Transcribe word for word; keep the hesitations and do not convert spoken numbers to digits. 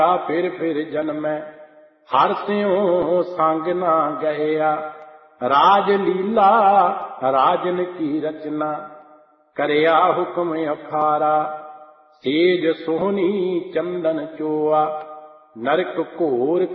फिर फिर जन्मै हर त्यों संग ना गया। राज लीला राजन की रचना करया हुक्म अखारा। सेज सोहनी चंदन चोआ नरक घोर